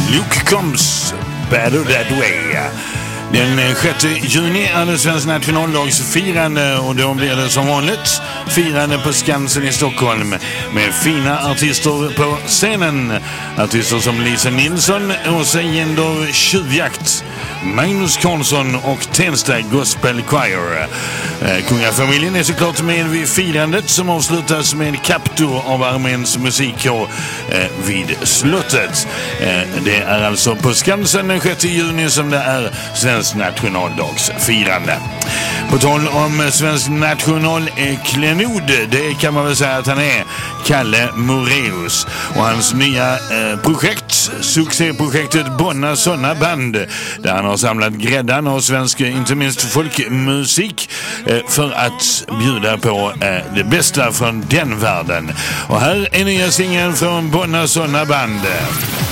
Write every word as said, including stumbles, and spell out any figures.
Luke Combs, Better That Way. Den sjätte juni är det svensk nationaldagsfirande och då blir det som vanligt firande på Skansen i Stockholm med fina artister på scenen. Artister som Lisa Nilsson, Åsa Gender, Tjuvjakt, Magnus Karlsson och Tensta Gospel Choir. Eh, Kungafamiljen är såklart med vid firandet som avslutas med kaptur av arméns musikkår eh, vid slottet. Eh, det är alltså på Skansen den sjätte juni som det är svensk nationaldagsfirande. På tal om svensk nationalklenod, det kan man väl säga att han är Kalle Moraeus och hans nya eh, projekt, succéprojektet Bonna Såna Band, där han har samlat gräddan av svensk, inte minst folkmusik, eh, för att bjuda på eh, det bästa från den världen. Och här är nya singeln från Bonna Såna Band.